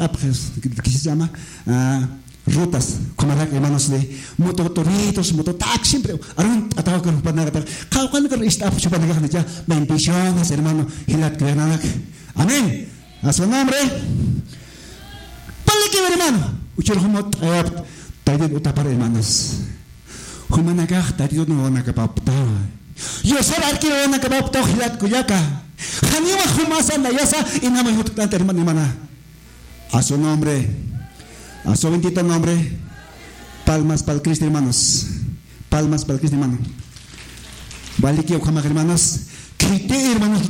que se llama rutas, como hermanos de mototoritos, mototaxi, siempre, arun atau con panaga, kawan que está panaga ya, bendiciones, hermano, hilat grenanak. Amén. A su nombre. Pale que hermano, uchur humot tayud utapar hermanos. Humanagah tayud no nakapapta. Yo solo quiero nakapapta hilat kuyaka. Haniwa humasa nayasa inama hutan hermana. A su nombre. A su bendito nombre, palmas para el Cristo, hermanos. Palmas para el Cristo, hermano. Vale que hermanos, que hermanos,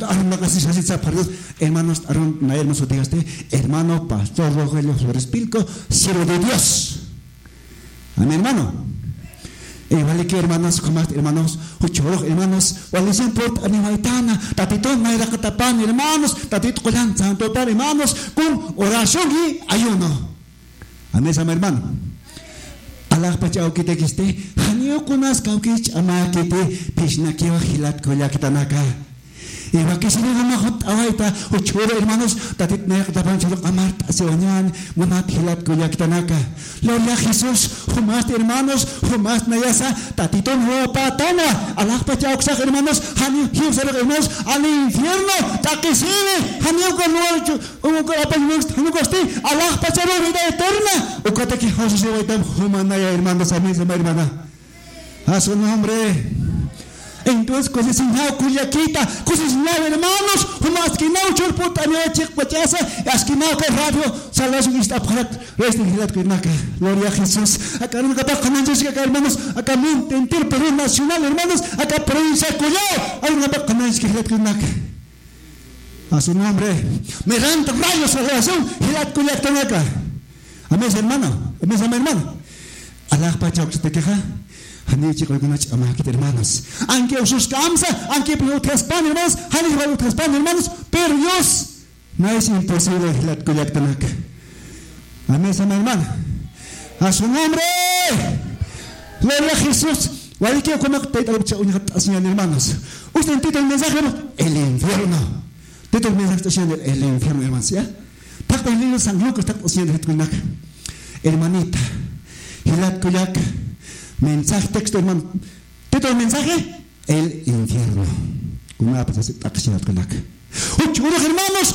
hermanos, hermano, pastor Rogelio Flores Pilco, siervo de Dios. Amén, hermano. Vale que hermanos, hermanos, hermanos, vale siempre animaitana, tatitón, naira catapan, hermanos, tatito colan, santo padre, hermanos, con oración y ayuno. Amén, hermano. Allah pachau kita kiste, hanyo kunas kau kich ama kite, pishna kiwa hilat koya kita naka. Iba kisini nama hot awaita, uchuro hermanos, tatit na katapan chulok amart asewanyan, munat hilat koya kita naka. Gloria Jesús, humas hermanos, humas nayasa, tatiton huwa patana. Allah pachau ksak hermanos, hanyo hiu sarok hermanos, al infierno, takisini, hanyo kunual, hanyo kosti, Allah pachau vida eterna. Ukata ki Jesús ewaita humanaya hermanos, amén, hermana. A su nombre. Entonces, cosas sin nada, cuyaquita, cosas sin nada, hermanos, más que no, churputa, no, chiquachasa, es que no, que radio, salvación está para restringir que naca, gloria a Jesús. Acá no capaz con ansias que acá, hermanos, acá mente entero, Perú nacional, hermanos, acá provincia Cuyao, hay una capaz con ansias que naca. A su nombre, me dan rayos a relación, Hilat Cuyac Tanaca. Amén, hermano, amén, hermano. Allah Pachau, que te queja. Hani chicos algunos amaquit hermanos. Aunque usus camsa, aunque protestan hermanos, hani protestan hermanos, pero Dios no es imposible hilat kuyak tanak. Amén, hermano. A su nombre. Gloria a Jesús. Wali que como te tal hermanos. Usted entiende el mensaje, el infierno. Te el mensaje el infierno, hermanos, ¿ya? Tak el libro San Lucas tak haciendo kunak. Hermanita. Hilat kuyak. Mensaje, texto, hermano. ¿Título del mensaje? El infierno. Una persona taxidad con la que. Unos hermanos,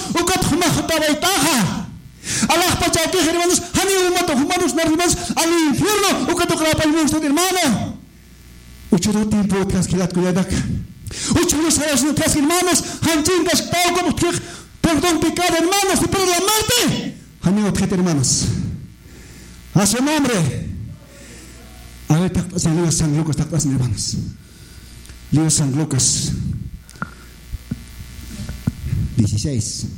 Allah pachaki hermanos, hani humanos, hermanos, al infierno, hermano. Uchuro tiempo taxidad con la que. Uchuros hermanos, hanchingas, perdón pecado, hermanos, y por la muerte. Hani objeto, hermanos. A su nombre. A ver, libro San Lucas, hermanos. Libro San Lucas 16.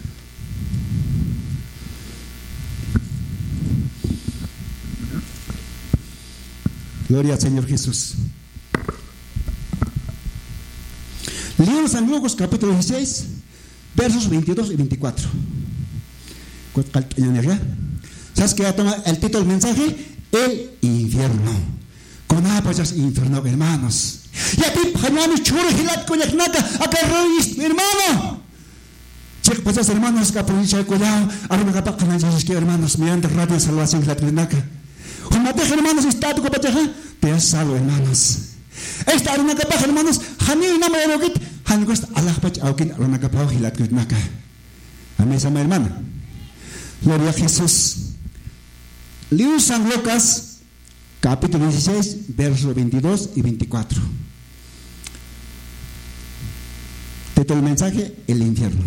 Gloria al Señor Jesús. Libro San Lucas, capítulo 16, versos 22 y 24. ¿Sabes qué va a tomar el título del mensaje? El infierno. Con apoyas infierno, hermanos. Y a ti, hermanos, churro, hilat, coyacnaca, acá reyes, hermano. Check, pues, hermanos, que provincia de Collao, ahora me capaz con ellos, que hermanos, mediante radio de salvación, hilat, coyacnaca. Humate, hermanos, está tu copachaja, te has salvo, hermanos. Esta arena capaz, hermanos, hani, nama de roquit, han cuesta, Allah, pach, aukin, arena capaz, hilat, coyacnaca. Amén, hermana. Gloria a Jesús. Libro San Lucas, capítulo 16, versos 22 y 24. Título del mensaje, el infierno.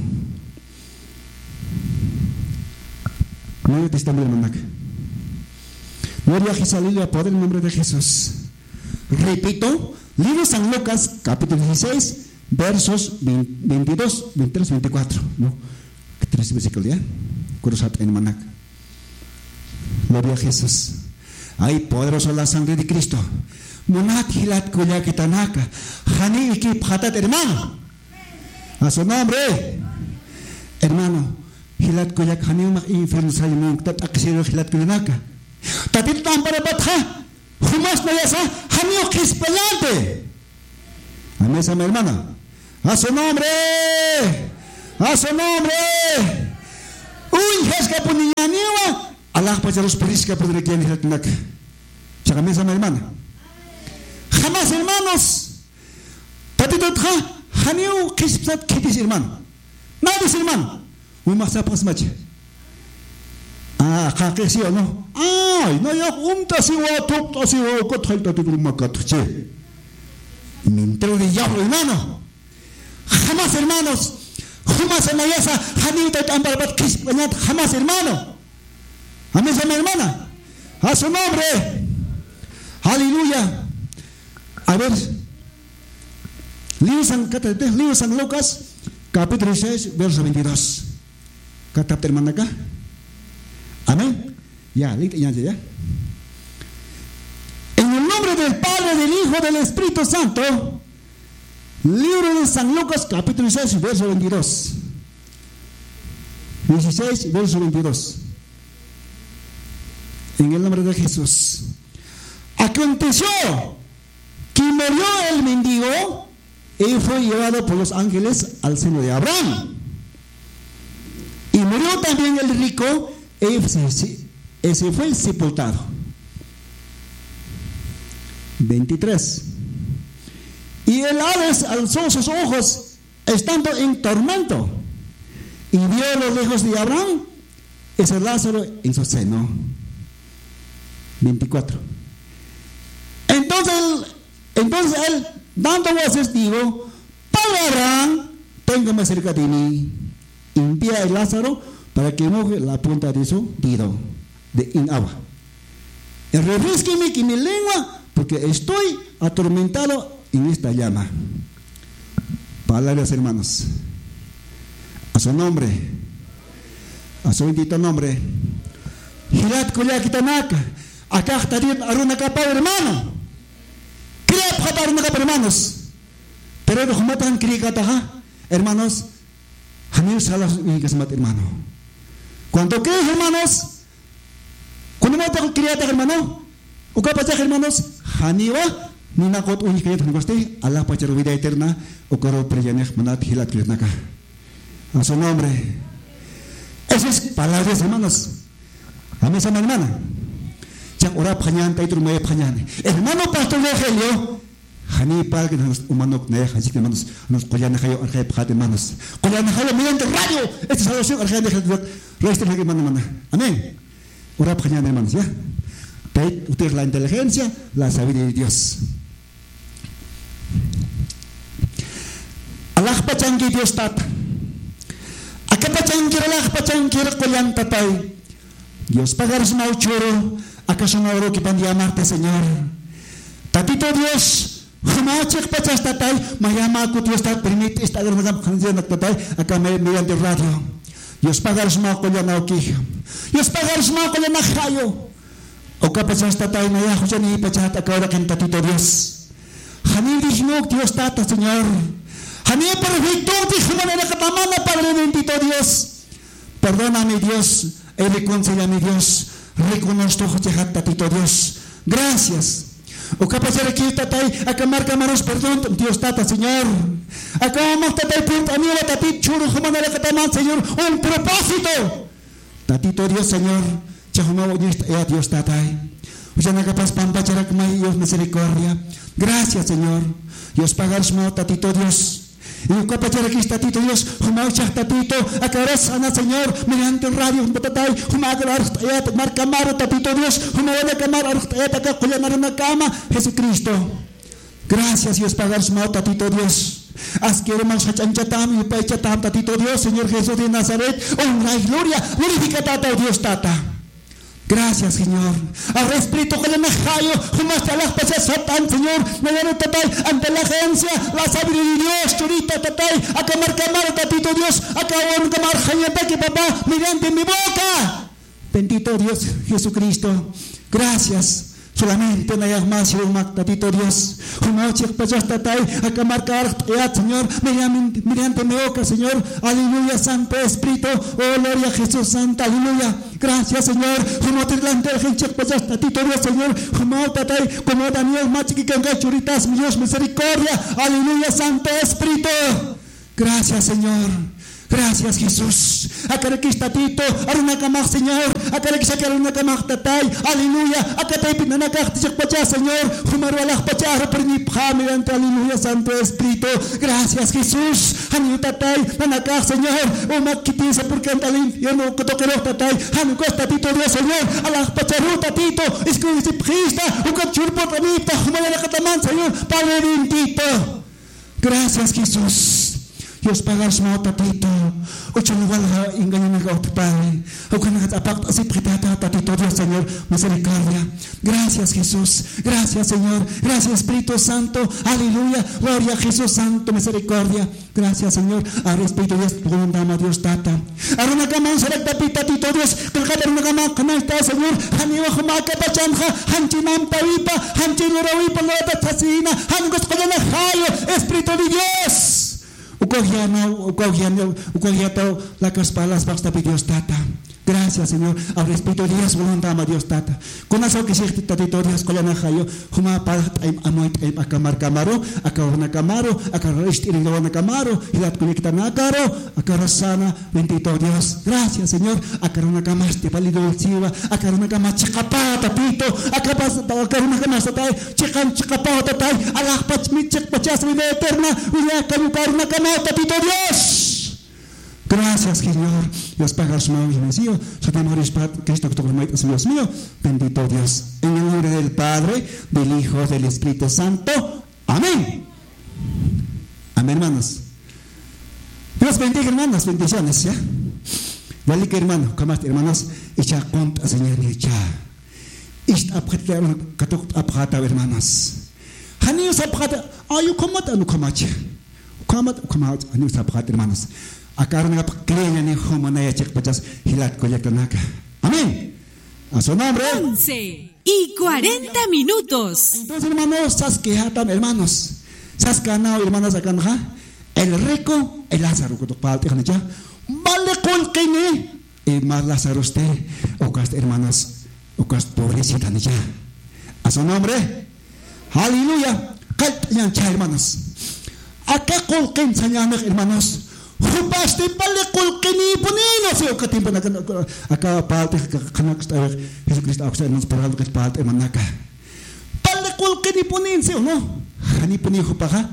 Nuevo Testamento, hermanaca. Gloria a Jesús, aleluya, poder en el nombre de Jesús. Repito, libro San Lucas, capítulo 16, versos 22, 23 y 24. ¿No? 3 versículos, ¿ya? Curosat en hermanaca. Gloria a Jesús. Ay, poderoso la sangre de Cristo. Monat hilat kuya kitanaka. Hani iki patat, hermano. A su nombre. Hermano, hilat kuya hani umak infierno salimung tat aksiro hilat kuyanaka. Tatit tampara batha. Humas na yasa hani okis pelante. Amén, hermana. A su nombre. A su nombre. Uy, es que ponía Allah pacharos perisca podré quien es el tenac. Chagamesa, mi hermana. Jamás, hermanos. Tatito tja, haneu, que es hermano. Nada es hermano. Un más apas mache. Que sí o no. Ay, no, ya junta si va a top, si va a cotar tatito macato, che. Me entero de diablo, hermano. Jamás, hermanos. Jamás en la yasa, haneu, tambarbat, que es jamás, hermano. Amén, mi hermana. A su nombre. Aleluya. A ver. Libro San Lucas, capítulo 6, verso 22. ¿Capta, hermana, acá? Amén. Ya. En el nombre del Padre, del Hijo, del Espíritu Santo. Libro de San Lucas, capítulo 6, verso 22. 16, verso 22. En el nombre de Jesús. Aconteció que murió el mendigo y fue llevado por los ángeles al seno de Abraham. Y murió también el rico y se fue sepultado. 23. Y el Hades alzó sus ojos estando en tormento y vio a lo lejos de Abraham ese Lázaro en su seno. 24. Entonces él, dando voces, dijo: Padre Abraham, tenga misericordia de mí, envía a Lázaro para que moje la punta de su dedo en agua. Y refresqueme que mi lengua, porque estoy atormentado en esta llama. Palabras, hermanos. A su nombre, a su bendito nombre. Hirat Kuyakitanaka. Acá está Aruna Capa, hermano. Creo que Aruna Capa, hermanos. Pero los matan cricataja, hermanos. Hamir Salas y Gasmat, hermano. Cuando crees, hermanos, cuando matan criata, hermano, o capacha, hermanos, Haniwa, Ninakot Unikayat Hangoste, Allah Pachar vida eterna, o Coro Preyanek Manat Hilat Krisnaka. A su nombre. Esas palabras, hermanos. A mi hermana. Ora panyan tay turmay panyan. Hermano pastor Rogelio, hani pal que nos humanos ne, así que hermanos nos coyan hayo arjay phat hermanos. Coyan hayo mediante radio. Esta salvación arjay de resto de hermano. Amén. Ora panyan hermanos, ya. Tay ustedes la inteligencia, la sabiduría de Dios. Allah pachangi Dios tat. Aka pachangi Allah pachangi coyan tatay. Dios pagar su choro. ¿Acaso no oro que pandía amarte, Señor? Tatito Dios, jamachek pachas tatay, mayama ku Dios tat permite esta hermana canción tatay, acá mediante radio. Dios pagar su mau con la oquija. Dios pagar su mau con la najayo. O capachas tatay, maya jujani pachat acá ahora que tatito Dios. Hani dijno Dios tata, Señor. Hani perfecto, dijo manera catamana, Padre bendito Dios. Perdóname, Dios, y reconcíliame, Dios. Reconozco tatito Dios. Gracias. O capaz de aquí tatay, acá marca manos perdón, Dios tata, Señor. Acá vamos tatay punto, a mí la tatito churu, jumana la cataman, Señor, un propósito. Tatito Dios, Señor, chahumabo Dios tatay. Usana capaz pampa charak may Dios misericordia. Gracias, Señor. Dios pagar su tatito Dios. Y capachar aquí tatito Dios, humauchak tatito, acaras ana Señor, mediante radio, batatay, humagar marca maro tatito Dios, humawada camar artayat acá cuyanar una cama, Jesucristo. Gracias, Dios pagar su tatito Dios. Haz que hermanos hachanchatam y paichatam tatito Dios, Señor Jesús de Nazaret, honra y gloria, glorifica tata Dios tata. Gracias, Señor. Ahora Espíritu que le mejayo, humaste las pases satan, Señor, me dan tatay ante la agencia, la sabiduría de Dios, churita tatay, acá marca maro tatito Dios, acá van a camar jayata que papá, mediante mi boca. Bendito Dios Jesucristo. Gracias. Solamente no hay más, tatito Dios. Una noche pasas tatay, acá marcar, Señor, mediante mi boca, Señor. Aleluya, Santo Espíritu. Oh, gloria a Jesús, Santa, aleluya. Gracias, Señor. Como te delante el gente pasas tatito Dios, Señor. Como tatay, como Daniel, machi que canga churitas, mi Dios, misericordia. Aleluya, Santo Espíritu. Gracias, Señor. Gracias, Jesús. Acarequis tatito, arunacamaj, Señor. Acarequis arunacamaj tatay. Aleluya. Acatay pinanacaj, tichakpacha, Señor. Humarualaj pacharo, pernipjame, aleluya, Santo Espíritu. Gracias, Jesús. Aniu tatay, nanacaj, Señor. Umaquitisa, porque anda al infierno, cotoquero tatay. Anucos tatito, Dios, Señor. Alaj pacharu tatito. Escudicipjista, ucachurpo tanita, humayalacataman, Señor. Padre bendito. Gracias, Jesús. Dios pagas mo tatito. Ocho lugar engaño na God, Padre. O que nagatapak así pritata tatito, Dios, Señor, misericordia. Gracias, Jesús. Gracias, Señor. Gracias, Espíritu Santo. Aleluya. Gloria a Jesús Santo, misericordia. Gracias, Señor. Ahora, Espíritu Dios, preguntamos a Dios, Tata. Ahora una cama, selecta tatito, Dios. Calcata una cama, canasta, Señor. Haniwa humaka pachanja, hanchinam tawipa, hanchinurawipa, no tatasina, hangos con el jayo, Espíritu de Dios. Ucogiano, la caspalas, basta Dios Tata. Gracias, Señor. Ahora Espíritu de Dios, voluntad a Dios Tata. Con eso que se tatito Dios, colana jayo, huma para amoit akamar camaro, acarona camaro, acarona camaro, y la conecta nacaro, acarasana, bendito Dios. Gracias, Señor. Acarona camaste, palido silva, acarona camaste, chicapata, pito, acarona camaste, chicapata, alajpach, michek, pachas, vida eterna, vida calucarona camata, pito Dios. Gracias, Señor. Dios paga su mano y bendición. Su temor es para Cristo que es Dios mío. Bendito Dios. En el nombre del Padre, del Hijo, del Espíritu Santo. Amén. Amén, hermanos. Dios bendiga, hermanos. Bendiciones, ¿ya? Vale que hermano, ¿cómo estás, hermanos? Echa cuenta, Señor, echa. Esta apagata, hermanos. Hanius apagata. Ayu, ¿cómo te no comache? ¿Cómo hanius apagata, hermanos? Acá no creen en Jomanaya Chekpachas Hilat Koyakanaka. Amén. A su nombre. 11:40. Entonces, hermanos, Sasquehatam, hermanos. Sascanao, hermanos, acá, el rico, el Lázaro, que tu padre, vale con que y más Lázaro usted, ocas, hermanos, ocas pobrecita, ya. A su nombre. Aleluya. Caltayancha, hermanos. Acá con que enseñamos, hermanos. Jupaste palecol que ni ponino se o que tiempo acá parte canucks Jesucristo auxiliar nos para lo que parte manaka palecol que ni ponense o no hani poni jupaja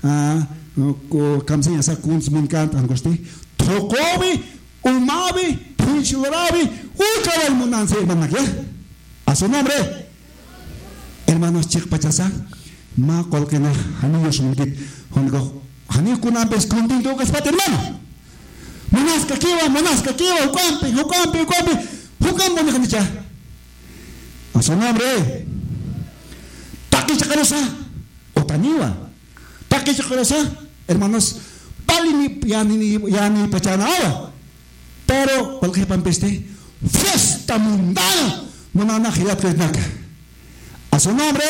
ko kamseña sa kunz min kant angosti tokobi umabi pinchurabi ukawal munanse manaka a su nombre hermanos chikpachasa ma kolkena hani yosumkit hongo Hani kuna pes contigo que espate hermano. Monasca kiwa, ucampe, ucampo ni kanicha. A su nombre. Taki chakarosa, otaniwa. Taki chakarosa, hermanos, pali yani pachana ahora. Pero, ¿por qué pampeste? Fiesta mundana. Monana gilat kesnaka. A su nombre.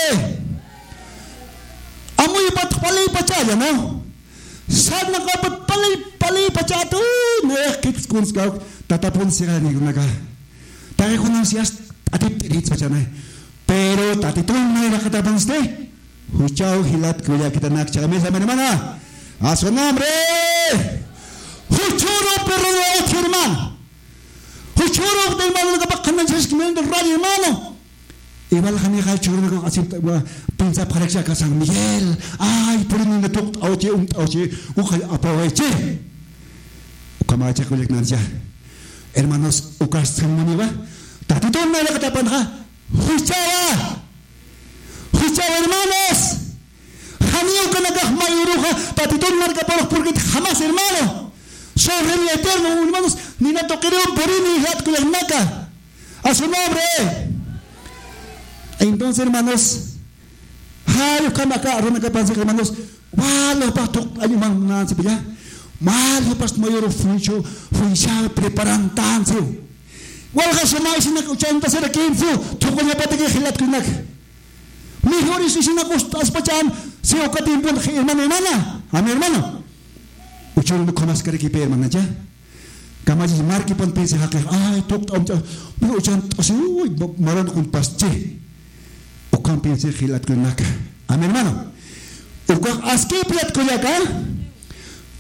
Amoy pat palay pachaya, no? Sad na kapat palay pachato. No es que kuns ka tatapon siya ni gunaga. Tayo ko nang siyas atip tirit pachana. Pero tatitong na nakatapon ste. Huchaw hilat kuya kita nakcha mesa mana. A su nombre. Huchuro perro de hermano. Huchuro del hermano que pa kanan siyas kimendo radio hermano. Igual kami kay churro ko kasi pensa para que a San Miguel. Ay, por un minuto oye, ukay apaweche. Ukamache ko leknancia. Hermanos, ukas sanmaniwa. Tatito na nakatapan ha. Huchawa hermanos. Haniyo ka nagahmayuruha. Tatito na nakapalos porque jamás hermano. Sobre el eterno, hermanos, ni na toquereo por un hilat ko leknaka. A su nombre. Entonces, hermanos, hayo kama acá, arona que pasa, hermanos, malo pastor, hay un man se pilla, malo pastor mayor funcho, preparan tanto. Walga somai sina 80 será 15, tú con la pata que gilat kunak. Mejor es sina costas pachan, se o katim pun hermana, a mi hermano. Uchon no comas que equipe hermana ya. Kamaji marki pon pense hake, ay tok amcha, uchon así, uy, maran con pasche. O campiense gilat kunaka. Amén, hermano. O askipiat kuyaka.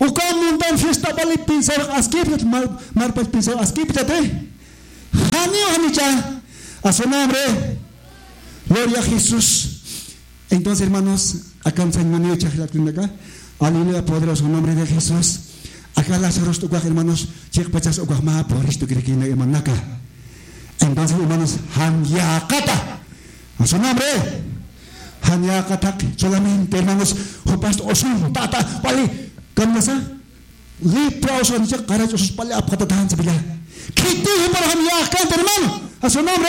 Uka montan fiesta bali pensar asquiptat marpas pensar asquiptate. Hanicha. A su nombre. Gloria a Jesús. Entonces, hermanos, acá en San Manuel acá. Aleluya, poderoso nombre de Jesús. Acá Lázaro toca, hermanos, chekpachas okama por esto que quiere hermanaka. Entonces, hermanos, Hanyakata. A su nombre. Hanyakata. Solamente, hermanos, Hopas Osun, Tata, Pali. Kamasa, Lipra Osun, Karachos, Pali, Apatatan, Sabila. Kiti para Hanyakata, hermano. A su nombre.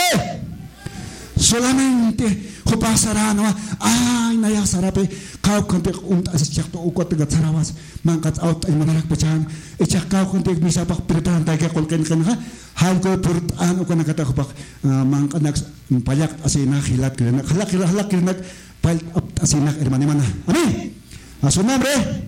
Solamente Hopasara, no, ay, Naya Sarape, Kau contact as Chakto Ukot Sarawas, Mankat out in Manak Pachan, a Chakau contact Misapak Pretan, Taka Kolkan Kanha, Halko Purt An Okanakatapak, Mankanax, Payak Asina, Hilak, Halak, Pile up Asina, Hermanimana. Amen. A su nombre.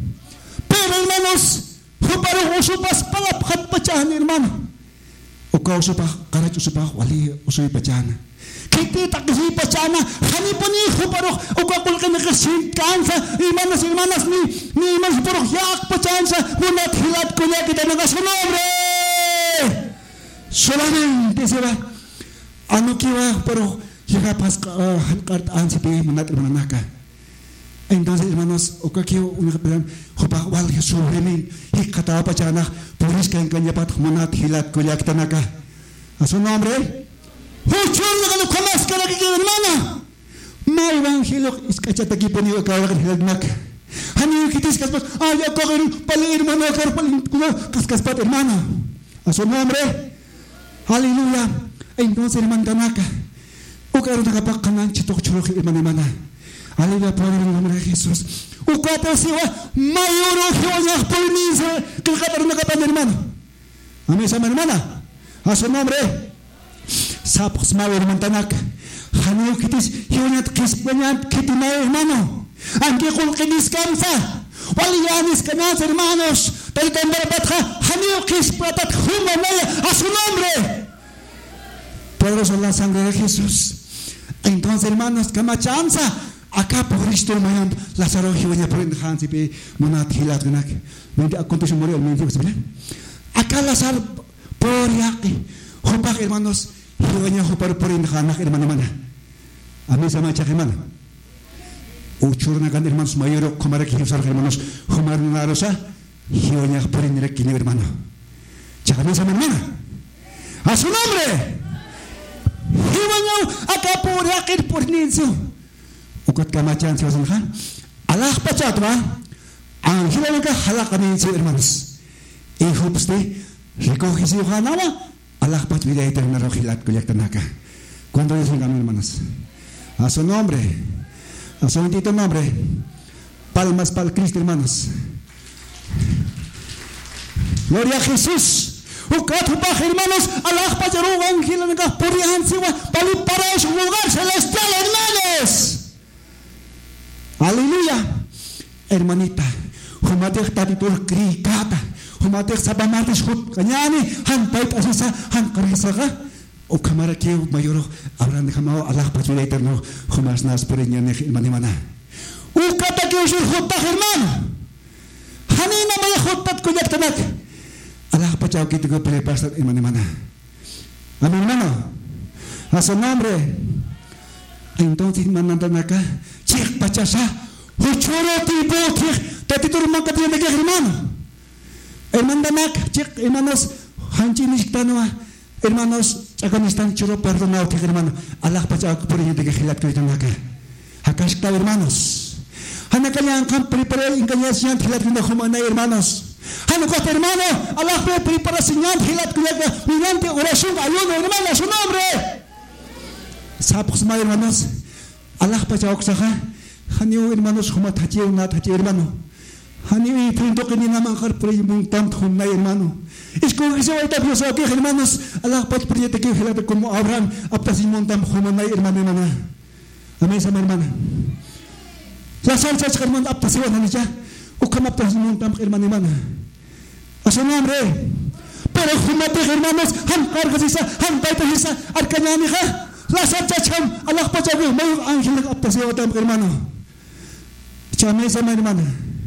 Pero hermanos, Hoparo Usupas Palap Hat Pachan, hermano. Okau Supa, Karachu Supa, Wali, Usui Pachana. Kiti takisi pachana, hani poni huparo, ukakul ka nakasinkansa, hermanas ni imas puro yak pachansa, munat hilat kuya kita naga su nombre. Solamente se va, ano kiwa pero llega pas hankart ansipi munat hermanaka. Entonces hermanos, ukakio una kaplan, hupa wal Jesús remin, hikata pachana, puris ka kanyapat munat hilat kuya kita naga. A su nombre. Huchurno que comas que la que hermana. Ma evangelio es cachata aquí ponido cada vez el mac. Hani que tis caspas, ay ya coger pali hermano, coger pali cascaspat hermano. A su nombre. Aleluya. Entonces hermano Tanaka. Ucar una capa canan chito choro hermana. Aleluya poder en el nombre de Jesús. Ucata siwa mayoro joya poliniza que el capa una capa hermano. Amén esa hermana. A su nombre. Sapos mawer mantanak. Hanyo kitis hiyonat kispanyat kitimay hermano. Anke kung kiniskamsa. Waliyanis kanyas hermanos. Talitan barabatha. Hanyo kispratat humanaya a su nombre. Poderoso la sangre de Jesús. Entonces hermanos, kamachanza. Acá por Cristo mayam Lázaro hiyonya por hansi pe monat hilat ganak. Mente aconteció morir al mente. Acá Lázaro por yaqui. Hopak hermanos. Hiwanya hopar por inhanak hermano mana. Amin sama cak hermano. Uchurna kan hermanos mayoro komara ki usar hermanos homar narosa hiwanya por inrek kini hermano. Cak amin sama hermano. A su nombre. Hiwanya acá por yakir por ninsu. Ukot kamachan si wasan khan. Allah pachatwa. Ang hiwanya ka halak ninsu hermanos. Ihupsti recoge hanawa. Allah pat vida eterna rojilat kuyaktanaca. ¿Cuándo dicen amén, hermanos? A su nombre, a su bendito nombre. Palmas para el Cristo, hermanos. Gloria a Jesús. Ukatupaj, hermanos. Allah pat yaru ángel en purihan siwa pali para su lugar celestial, hermanos. Aleluya. Hermanita, humatek tatitur krikata. Humatek sabamatis hut kanyani han pait asisa han karisaga o kamara que mayoro abran kamao Allah patula eterno humas nas perinya ne manimana u kata que usul hutta hermano hanina maya huttat kujaktanak Allah pachao que te go prepasat manimana. Amén, hermano. A su nombre. Entonces manantanaka chik pachasa huchoro tipo chik tatitur makati ne hermano. Hermananak, chik, hermanos, hanchinishtanoa, hermanos, chakanistan churo perdonado, hermano, Allah pachak por ello de que gilat que están acá. Acá está, hermanos. Hanakayan kan prepara inganyasian gilat que no humana, hermanos. Hanukot, hermano, Allah prepara señal gilat que mediante oración, ayuno, hermano, a su nombre. Sapos ma, hermanos, Allah pachak saja, hanio, hermanos, humat hachi, unat hachi, hermano. Hani punto que ni nada más por ahí un tanto con nadie hermano. Es como que se va a estar aquí hermanos. Allah pat proyecto que gelate como Abraham apta sin montam como nadie hermano. Amén sama hermana. Ya salsa hermano apta se van a ya. O como apta sin montam hermano. A su nombre. Pero jumate hermanos han cargas esa han taita esa arcañani ja. La salsa cham Allah pat ya muy ángel apta se van hermano. Chame sama hermana.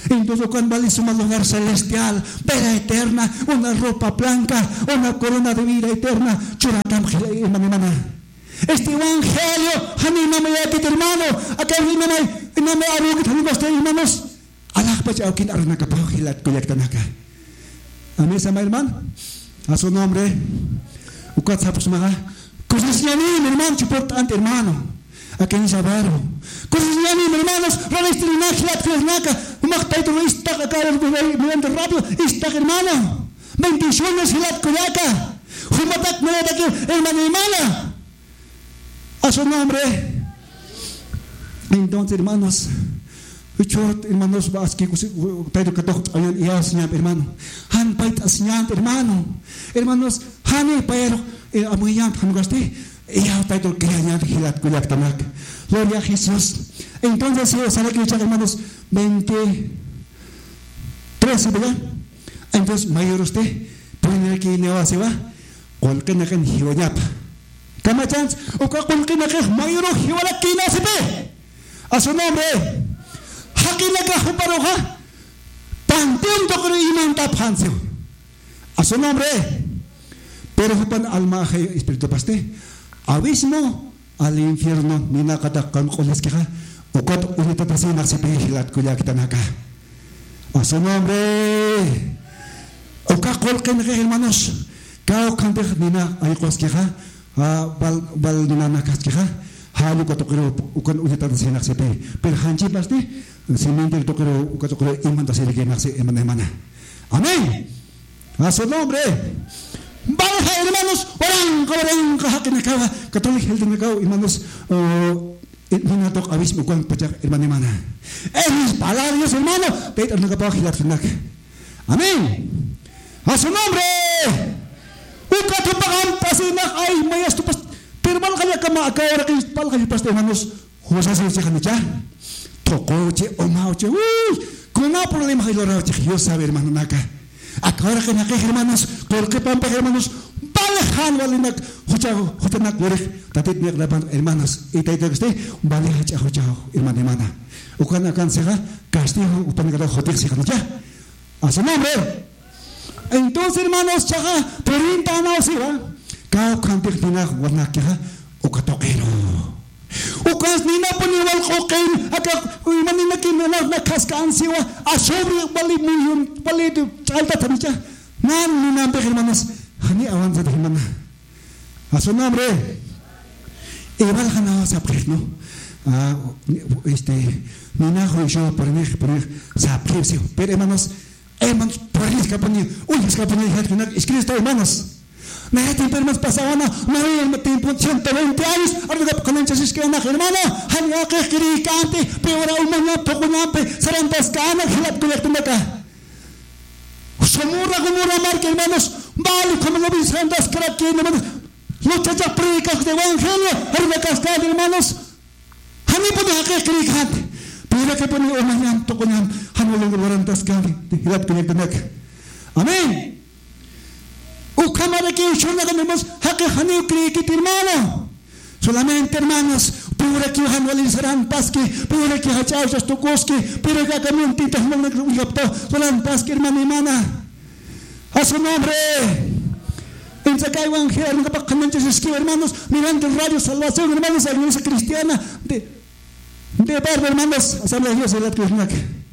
Entonces cuando vale un lugar celestial, vida eterna, una ropa blanca, una corona de vida eterna. Churatam, hermana. Este evangelio, no me hermano, acá no me arrugue también ustedes, hermanos. Allah pacha okin arnaka pa hilat kuyak tanaka. Amén, sama hermano. A su nombre, ukat sapos maga. Cosas yanin, hermano, importante hermano. Aquí en Sabaro. Cosas yanin, hermanos, revestirina hilat kuyak. Umaktai tu istak acá mediante rápido, istak hermano. Bendiciones hilat kuyak. Humatak meredak hermana. A su nombre. Entonces, hermanos, hermanos, hermano, han pait asinyan, hermano, hermanos, han pero amuyan, han gaste, ya taito que añan hilat kuyak tamak. Gloria a Jesús. Entonces, sale que hermanos, 23, ¿verdad? Entonces, mayor usted, pone aquí neva se va, cualquier nacan hiwayapa. Kama chance, o cualquier nacan mayor hiwala kina se ve. A su nombre. Hakinaka Paroja, Panteón Tocro Iman Taphansio. A su nombre. Pero Jupan alma espíritu paste. Abismo al infierno, Ninakata Kamkoleskeja, o Kot Unitatasina Sepihilat Kuyakitanaka. A su nombre. O Kakolken, hermanos, Kao Kantech Nina Aikoskeja, Valnanakaskeja. Halu katokero ukan ujitan senak sepe per hanchi pasti semente tokero katokero iman tasiri kenak emana. Amén. A su nombre. Baja hermanos, orang kahakenakawa katolik heldenakau hermanos minatok abismo kuan pachak hermana. Es palabras hermano, Pedro nakapahilat sunak. Amén. A su nombre. Ukatupagam pasinak ay mayas tupas. Pero mal kaya kama akawara kay pal kay pastor hermanos, José se kanicha. Tocoche o mauche. Con no problema kay lora Dios sabe hermano naka. Akawara kay naka hermanos, porque pampa hermanos, balehan walinak huchanak gorek tatit nek laban hermanos. Itay este bale hacha hermana. Ukan akan seja castigo upanagada hotek se kanicha. A su nombre. Entonces hermanos, chaga, perinta no se va. Kau kantik nina warna kya o katokero. Ukas nina poniwal kokain akak manina kinana nakaskan siwa asobri bali muyun bali tu alta tamicha nan nina pe hermanos hani avanza de hermana. A su nombre. Igual hana sapres no. Nina hoyo por mí sapres. Pero hermanos por ahí escapan. Uy, escapan es Cristo hermanos. Me tiempo más pasado no tiempo 120 años ahora con anchas que una hermano han que cricante peor aún no toconampe serán tascana hilat kuyatumaka somura gumura marca hermanos vale como lo dicen das craque hermanos lucha ya predicas de evangelio ahora cascada hermanos hani puede que cricante pero que pone hermano toconam han lo logran tascana hilat kuyatumaka. Amén. Ukamara que ushona ganemos hake hani krikit hermano. Solamente hermanos, pura que hanwalin serán paski, pura que hachachas tokoski, pura que acamientitas no me yapto, solan paski hermana. A su nombre. En Sakai Evangelio, nunca para comentar escribe hermanos, mirando el radio salvación hermanos, la iglesia cristiana de verbo hermanos, asamblea de Dios de la Tierra.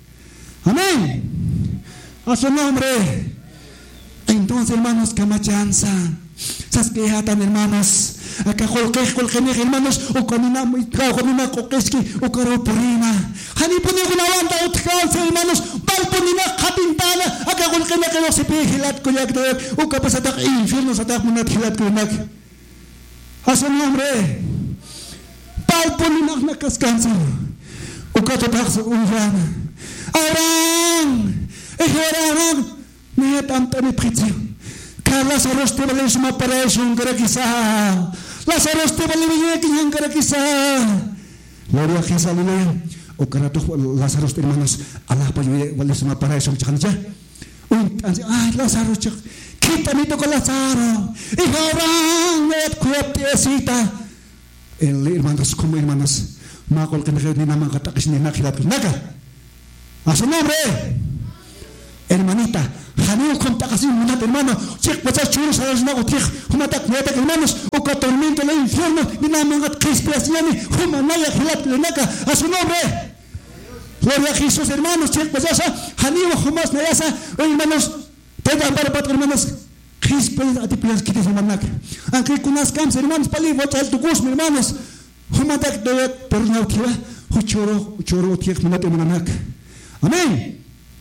Amén. A su nombre. Entonces, hermanos, camachanza, sasqueatan, hermanos, acá colqueje, hermanos, o con una coquesque, o caro porina, hani pone una banda o tjalse, hermanos, balponina, japintana, acá colqueje que no se peje, lat coyac, o capaz atac, infiernos atac, una tjilat coyac. A su nombre, balponina, una cascanza, o catotax, un fan, arán, ejerarán. Me tanta mi pritio. Lazarus te vale suma para eso un quizá. Lazarus te vale bien que un quizá. Gloria a Jesús, aleluya. O carato Lazarus hermanos, Allah vale suma para eso ya. Ay, Lazarus, quítame con Lazaro. Y ahora me cueptiecita. El hermanos como hermanos, ma col que ni nama kata que ni nakilat naka. A su nombre. Hermanita, Janeo conta casi un hermano, check pasas chulos a las nagotias, humata cueta hermanos, o que tormento el infierno, y nada más que expresione, humanaya gilat lenaca, a su nombre. Gloria a Jesús, hermanos, check pasas, Janeo humas nayasa, hermanos, te dan para hermanos, Crispel a ti pilas que te hermanak. Aunque kunas cams hermanos, pali vocha tu gus, hermanos, humata de pernautiva, uchoro tiek munate mananak. Amén.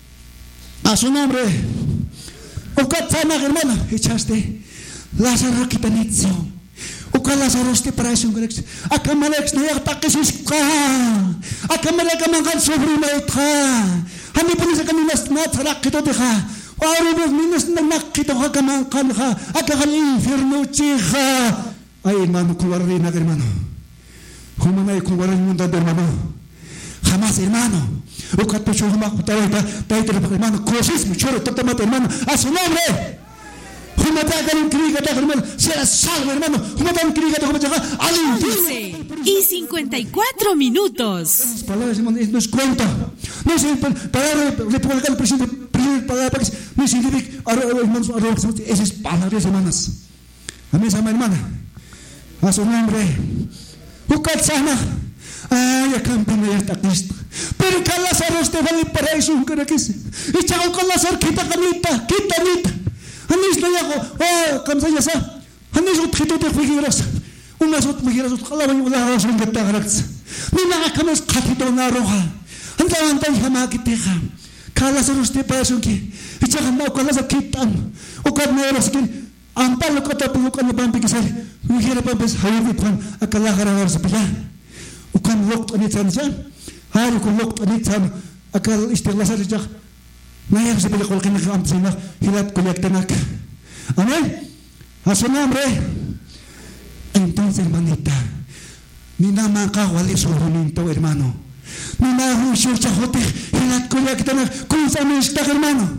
A su nombre. Ukatsana hermano, echaste Lázaro kitanitzo. Uka Lázaro este para eso grex. Akamalex no yatakesis ka. Akamaleka mangan sobrimaitha. Hani punis akaminas na tarakito deha. Arubos minas na nakito hakaman kanha. Akakal infierno chiha. Ay hermano, kuwarina hermano. Humanay kuwarin mundo hermano. Jamás hermano. Ukat po siya humakutaway tayo hermano, crucis, muchoro, totamata hermano, a su nombre. Humatagan ang kirigata hermano, será salvo hermano, humatagan ang kirigata al infierno. 11:54 minutos. Las palabras hermano, nos cuenta. No es palabra republicana, presidente, palabra, no es hermanos, esas palabras hermanas. Amén, hermana. A su nombre. Ukat sana. Ay, acampana ya está Cristo. Pero que Lázaro te vale para eso, un cara que se. Y chaval con Lázaro, quita canita. Anis no yago, kamsa ya sa. Anis utkhito te fugiras. Unas utfugiras, utkala y la razón que te agarras. Ni nada camas katito na roja. Anta jama kiteja. Que Lázaro te para eso que. Y chaval no con Lázaro quitan. O kad no eres que. Ampalo kata pulo kan pampi que ser. Mujer pampes hawi pan akala haragar sepila. Ukan lok ani tsanja. Hari kun lok ani tsan akal istiglasar jak. Naya se pele kolkin am tsina hilat kolektanak. Amén. A su nombre. Entonces, hermanita, ni nada más wali sufrimiento, hermano. Ni nada mucho chajote hilat kolektanak kun samista, hermano.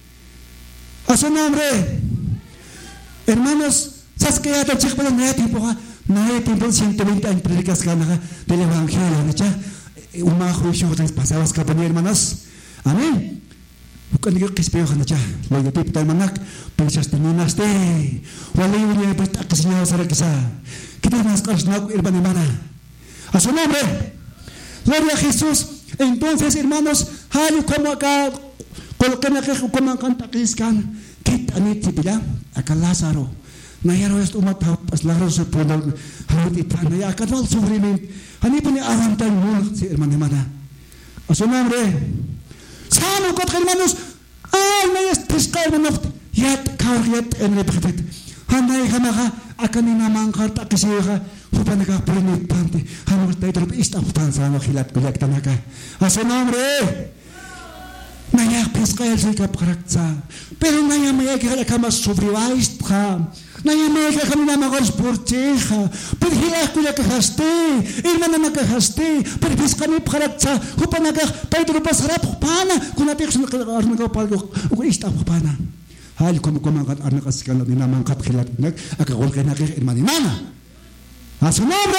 A su nombre. Hermanos, ¿sabes qué? Ya te checo para nada tiempo, 120 años predicas del evangelio, ¿no? Un más juicio pasabas capaz, hermanos. Amén. Bukan juga kisah hanya lagi tipe termanak, pensas terminaste. Walau dia bertak kesini sahaja kisah. Kita nas kasnak hermana. A su nombre. Gloria a Jesús. Entonces, hermanos, hal como acá colocan aquí como canta kiskan. Kita ni tipila acá Lázaro. Nayaro es umat pas Lázaro se pone halut ipan ya kadal sufrimiento. Hani punya arantan mul si hermana. A su nombre. Sano kot hermanos, no es pescar hermanos, yat kauriat en el profeta. Hanay hamaha akanina mangkart akisiha hupanaka prenit pante. Hanos tayo ista hupansa no hilat kuyak tanaka. A su nombre. Naya pescar el kapkaraksa. Pero naya maya que la cama sobrevaistra. Naya maya que camina magos por cheja. Pero hila kuyak haste. Hermana nakahaste. Pero pescar ni pkaraksa. Hupanaka tayo pasarap hupana. Kunatik sa arnaga palgo. Ista hupana. Hal como arnakas kan ni namang kapkilat nak akakol kay nakik hermanimana. A su nombre.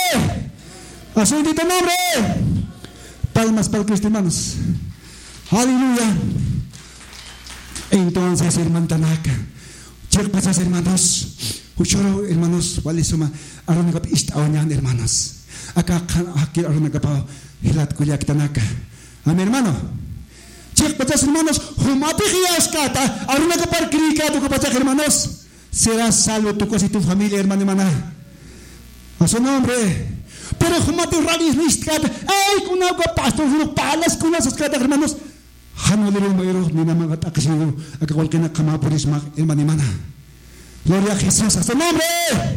A su bendito nombre. Palmas para Cristo, hermanos. Aleluya. Entonces, hermano Tanaka, check pasas hermanos, uchoro hermanos, wali suma, aron nagap istawanyan hermanos. Acá hakir aron nagapa hilat kuyak Tanaka. Amén, hermano. Check pasas hermanos, humati hiyas kata, aron nagapar krika tu kapatsak hermanos. Serás salvo tu cosa y tu familia, hermana. A su nombre. Pero humati radis niskat, ay kunaga pastor, palas kunas kata hermanos. Hano lero mayro ni namang atakasiyo akawal kena kamapuris hermana. Gloria a Jesús, a su nombre.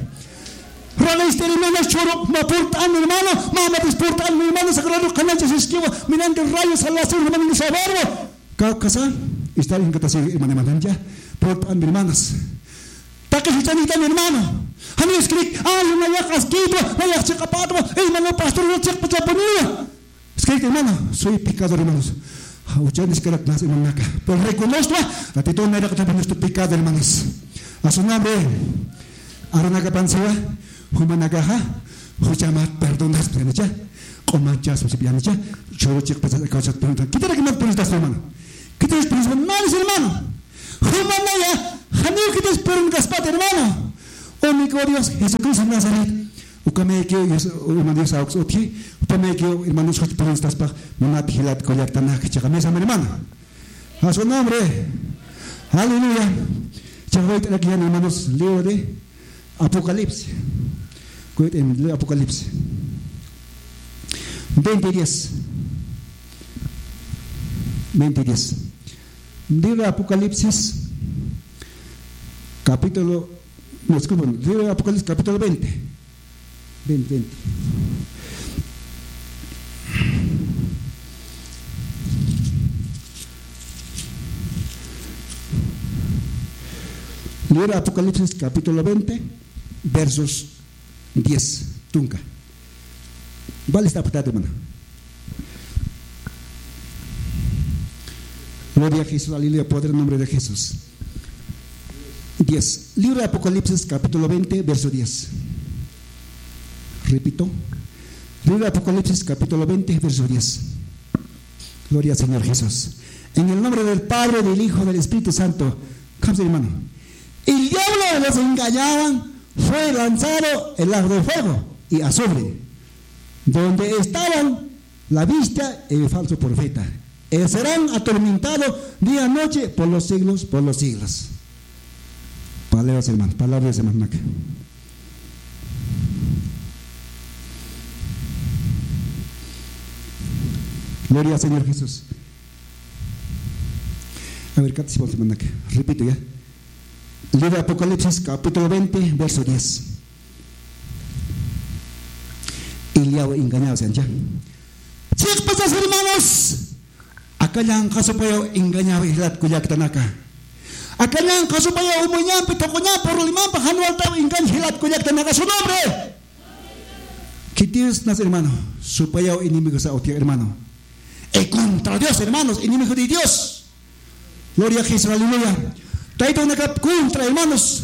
Rala hermano choro mapurtan hermano, mama desportan hermano sagrado canachas esquiva mirando rayos a las hermanas sabarro. Casa está en catasi hermana ya, portan hermanas. Takisitan hermano. Hani escrit, ay una casquito, ay checapatro, hermano pastor no checa pachaponía. Escrit hermano, soy pecador hermanos. Ujian sekarang nasi menaka. Pero reconozco, la tito no era que también estoy pecado, hermanos. A su nombre, Aronaga Pansewa, Humanagaha, Huchamat, perdonas, ya. Comanchas, o si piancha, choro check pasa de causa pregunta. ¿Qué te más por estás hermano? ¿Qué te esperas mal hermano? Humanaya, Janio que te esperan un gaspat hermano. Oh mi Dios, Jesucristo de Nazaret. Ukame que hermanos aux oti, ukame que hermanos que por estás pa, monat hilat koyaktana que chama mesa hermano. A su nombre. Aleluya. Chahoy aquí hermanos libro de Apocalipsis. Cuéntame en el Apocalipsis. 20:10. Libro de Apocalipsis, capítulo. No, disculpen, libro de Apocalipsis, capítulo 20. 20. Libro de Apocalipsis, capítulo 20, versos 10. Tunca. Vale, está apuntado, hermano. Gloria a Jesús, aleluya, poder en el nombre de Jesús. 10. Libro de Apocalipsis, capítulo 20, verso 10. Repito. Libro de Apocalipsis, capítulo 20, verso 10. Gloria al Señor Jesús. En el nombre del Padre, del Hijo, del Espíritu Santo. Cámse, hermano. El diablo los engañaban, fue lanzado el lago de fuego y azufre, donde estaban la vista y el falso profeta. Serán atormentados día y noche por los siglos, por los siglos. Palabras, hermano, palabras, hermano. Gloria al Señor Jesús. A ver, ¿qué hermano? Repito ya. Libro de Apocalipsis, capítulo 20, verso 10. Y ya engañados ya. ¿Qué pasa, hermanos? Acá ya han caso para engañar y la cuyak tanaka. Acá ya han caso para umuñan pitocoñan por limán para janual ta engañar y la cuyak tanaka su nombre. ¿Qué tienes, hermano? Su payao enemigos a otro hermano. Contra Dios, hermanos, enemigo de Dios. Gloria a Jesús, aleluya. Traído una contra, hermanos.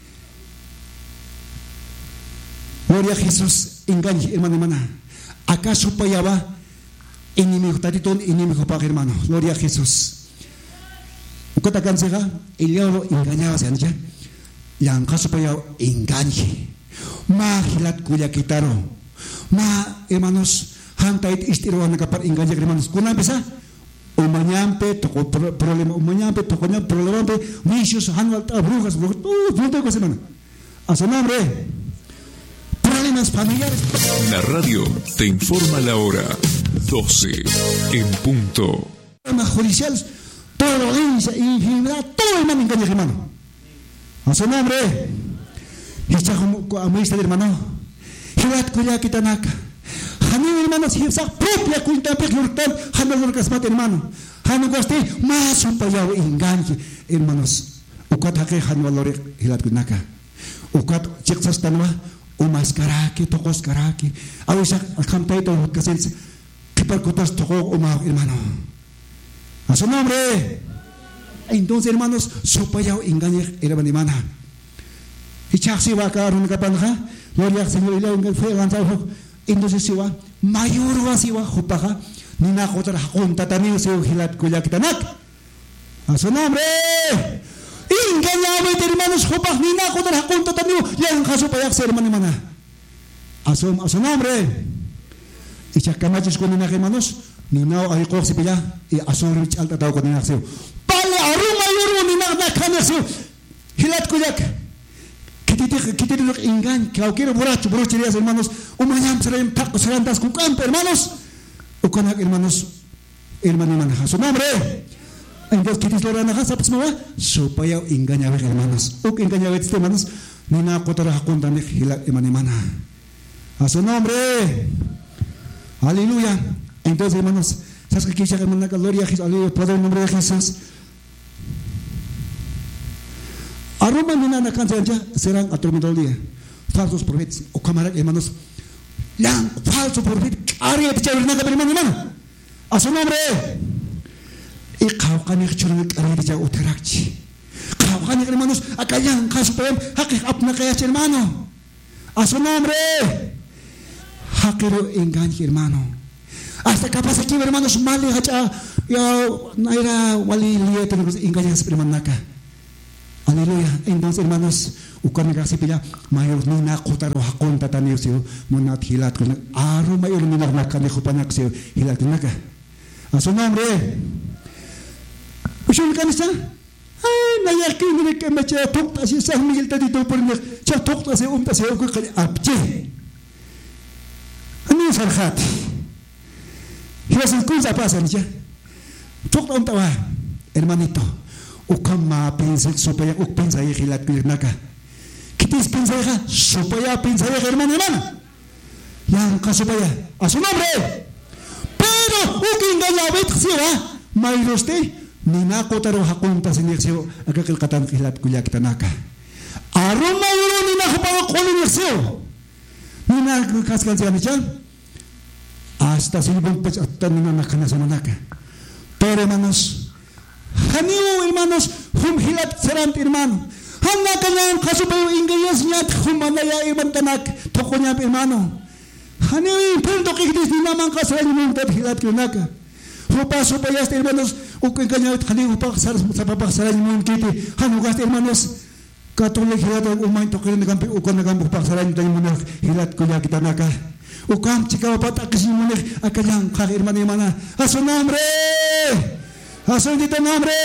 Gloria a Jesús, engañe, hermana. ¿Acaso payaba enemigo, tatito enemigo para hermano? Gloria a Jesús. ¿Cómo cansega? El diablo engañaba, ¿se anja? Y acaso payaba engañe. Ma hilat kuya kitaro. Ma, hermanos, hantait istiro nakapar engañe, hermanos. ¿Cómo empieza? Umañampe, tocó problema, umañampe, tocó problema, vicios, hanwalta, brujas, punto de cosa, hermano. A su nombre. Problemas familiares. La radio te informa la hora 12 en punto. Problemas judiciales, toda la violencia, infinidad, todo hermano engaña, hermano. A su nombre. Y está como amista, hermano. Hilat kuya kitanaka. Hanil hermano, si es propia cuenta pecurtal, hanil orgasmat hermano. Hanil gaste más un payao engañe, hermanos. Ukat hake hanil valore hilat kunaka. Ukat cheksas tanwa. Umas karaki, tocos karaki. A veces alcantaito casense. Que percutas tocó uma hermano. A su nombre. Entonces, hermanos, su payao engañe hermana. Y chaxi va a caer una capanja. Gloria al Señor y le un fue lanzado. Entonces, si va mayor va si va jupaja. Ni na otra junta también se ujilat kuyakitanak. A su nombre. Engañado, hermanos, jopaj ni na otra junta también. Ya en caso para ser hermana. A su nombre. Y chacamachos con una hermanos. Ni na hay cosa pilla. Y a su rich alta tao con una acción. Pale aruma yuru ni na camercio. Hilat kuyak. Que te lo engañan, que quiero borracherías, hermanos, mañana serán das con campo, hermanos, o con hermanos, hermana, a su nombre. Entonces, ¿qué te lo van a hacer? Pues, mamá, su paya engaña a hermanos, o que engaña a hermanos, ni nada contra con tan hermana, a su nombre. Aleluya. Entonces, hermanos, ¿sabes qué quiere hermana? Gloria a Jesús, aleluya, poder en nombre de Jesús. Aroma ni nada cansan ya serán atormentados el día. Falsos profetas o camaradas hermanos. Yang falso profeta. Ariya te llaman nada hermano. A su nombre. Y kaukan ikhchuran ariya te llaman uterakchi. Kaukan hermanos akayan kasu pem hakik apna kaya hermano. A su nombre. Hackero engaño, hermano. Hasta capaz aquí, hermanos, mali hacha, ya naira wali liya tenemos engañas, hermano. Aleluya. Entonces, hermanos, ukan kasi pila mayor nina kutaro hakon tataniyo siyo munat hilat ko na aro mayor nina nakane ko panak siyo hilat ko naka. A su nombre. Ushun kanisa? Ay, nayakin ni que me echa tokta si San Miguel tadito por mi cha tokta se umta se ko kali apche. Ani sarhat. Hilas kun sa pasa ni cha. Tokta umta wa, hermanito. Ukam ma pensa supaya uk pensa hilat ko naka. Kitis pensa supaya pensa hermano. Yang ka supaya. A su nombre. Pero uking gayawit siya mayroste Nina ko taro hakunta siniksyo agakil katan kilat kuya kita naka. Aron mayro nina ko pa kolin niksyo. Nina kaskan siya niya. Hasta silbong pachatan nina nakana sa naka. Pero hermanos, haniyo hermanos, humhilat serant hermano. Hana kanyang kasubayo ingayas niya humanaya iban tanak toko niya hermano. Haniyo pero kikitis nina man kasaran mong hilat kuya naka. Rupa supaya hermanos ukay kanya hali upak sa papaksaran mo kiti hanugas hermanos katuloy hilat ang umay to kaya nagampi ukan nagampi papaksaran tayo mo na hilat kuya kita naka ukam chikaw patakis mo na akanyang kakirman mana aso nombre aso dito nombre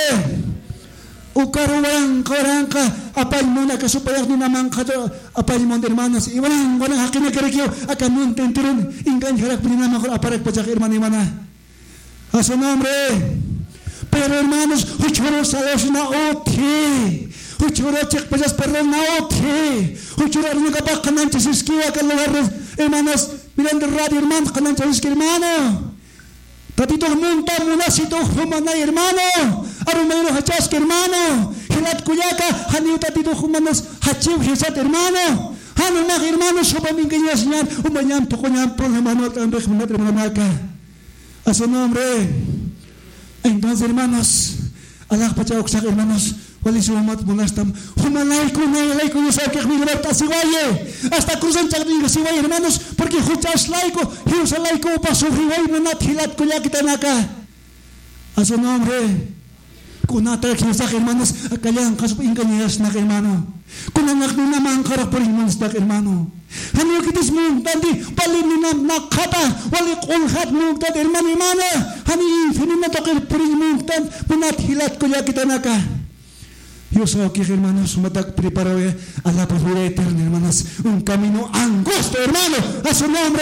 ukaruwang karangka apay mo na kasupayag ni namang kato apay mo hermanos iwanang hakin na karikyo akamun tenturun ingkan harak pinamang ko aparak pa sa kirman mana a su nombre. Pero hermanos, uchoro salos na oti, uchoro chek payas perdón na oti, uchoro rin ka kanan chisiskiwa ka lugar hermanos, mirando radio hermanos kanan chisiski hermano. Tatito munta muna sito humanay hermano, aro mayro hachaski hermano, hilat kuyaka haniyo tatito humanos hachiw hisat hermano. Hano na hermanos subamingkanyas niyan, umanyam tokonyam po hermano at ang rekmanat hermano. A su nombre. Entonces, hermanos, Allah pachawak hermanos, wali sumat munastam, humalay ko yung sakik ni libertad siwaye, hasta cruzan chakni siwaye, hermanos, porque huchas laiko, hiusa laiko pa sufriway munat hilat ko ya kita naka. A su nombre. Kunata kisak hermanos, akalang kasupin kanyas na hermano. Kunanak ni naman karapurin mo sa hermano. Haniyo kitis mo tadi palinam nakata walik ulhat mo tadi hermano. Hani fininatok purin mo tadi munat hilat ko ya kita naka. Yoso aquí hermanos, matak preparawe a la vida eterna hermanos, un camino angosto hermano, a su nombre.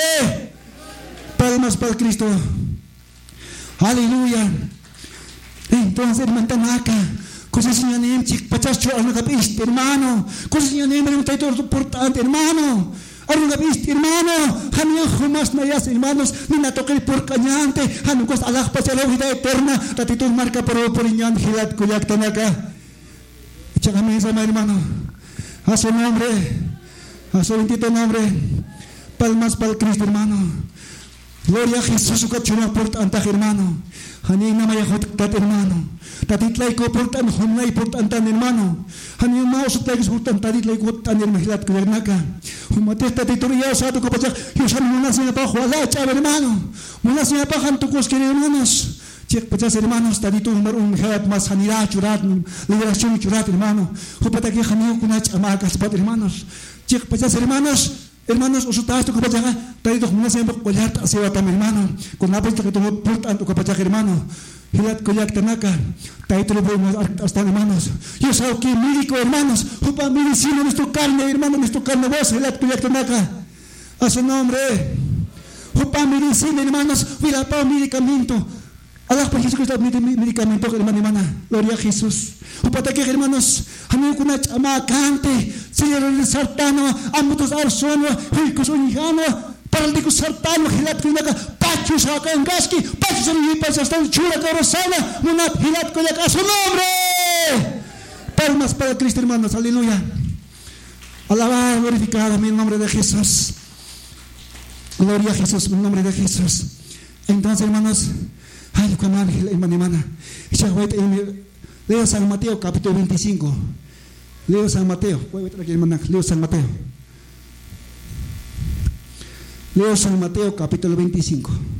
Palmas para Cristo. Aleluya. Entonces, hermano Tanaka, cosas señor nem chik pachas cho ano kapist hermano, cosas señor nem un taito importante hermano, ano kapist hermano, haniyo humas mayas hermanos, ni natokel por cañante, hanu kos alah pa la vida eterna, tatito marca por inyan hilat kuyak Tanaka. Echa kami sama hermano, a su nombre, a su bendito nombre, palmas para Cristo hermano. Gloria a Jesús, ukat chuma importante hermano. Hani na mayakot tat hermano. Tatitlay ko portan humnay portan tan hermano. Hani mausot lay ko portan tatitlay ko tan hermahilat ko naka. Humates tatituriya sa ato ko pa yusan muna siya pa wala cha hermano. Muna siya pa kantukos kini hermanos. Cek pachas hermanos tadito marung hayat mas hanira churat liberación churat hermano. Hupataki haniyo kunach amakas pat hermanos. Cek pachas hermanos. Hermanos, usutas tu kapajaga, tadi tu muna siapa kulihat asiwa tam hermano, kunapa itu kita portan tu kapajaga hermano, hilat kulihat Tanaka, tadi tu lebih hasta hermanos, yo soy que médico hermanos, hupa medicina nuestro carne hermano, nuestro carne vos hilat kulihat Tanaka, a su nombre, hupa medicina hermanos, mira pa medicamento, Allah por Jesucristo medicamento hermano, gloria a Jesús. Upatake hermanos, hanu kunach ama kante, Señor el sartano, amutos arsono, hikos unihano, paraldikus sartano, hilat kunaka, pachus akangaski, pachus anipas hasta chura carosana, munat hilat kunaka, a su nombre. Palmas para Cristo hermanos, aleluya. Alabado, glorificado en el nombre de Jesús. Gloria a Jesús, en el nombre de Jesús. Entonces hermanos, ay, cuando hermana, leo San Mateo capítulo 25. Leo San Mateo. Leo San Mateo. Leo San Mateo capítulo 25.